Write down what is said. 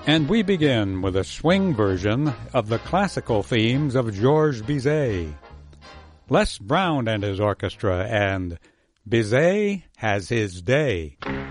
And we begin with a swing version of the classical themes of Georges Bizet. Les Brown and his orchestra and Bizet Has His Day.